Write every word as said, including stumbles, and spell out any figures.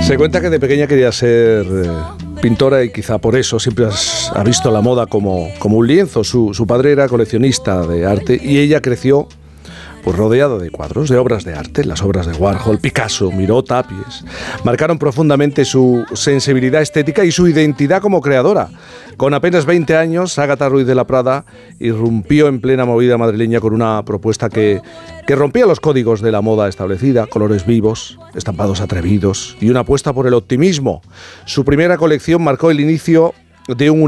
Se cuenta que de pequeña quería ser eh, pintora y quizá por eso siempre has, ha visto la moda como, como un lienzo. Su, su padre era coleccionista de arte y ella creció pues rodeada de cuadros, de obras de arte. Las obras de Warhol, Picasso, Miró, Tapies marcaron profundamente su sensibilidad estética y su identidad como creadora. Con apenas veinte años, Ágata Ruiz de la Prada irrumpió en plena movida madrileña con una propuesta que, que rompía los códigos de la moda establecida, colores vivos, estampados atrevidos y una apuesta por el optimismo. Su primera colección marcó el inicio de un